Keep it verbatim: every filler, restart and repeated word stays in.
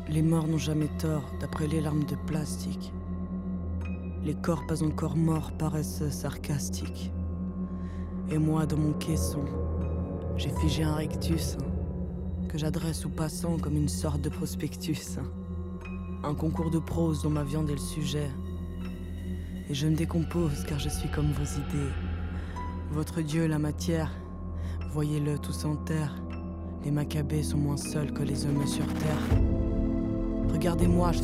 Les morts n'ont jamais tort, d'après les larmes de plastique. Les corps pas encore morts paraissent sarcastiques. Et moi, dans mon caisson, j'ai figé un rectus, hein, que j'adresse aux passants comme une sorte de prospectus. Hein. Un concours de prose dont ma viande est le sujet. Et je me décompose car je suis comme vos idées. Votre Dieu, la matière, voyez-le tous en terre. Les macabées sont moins seuls que les hommes sur terre. Regardez-moi, je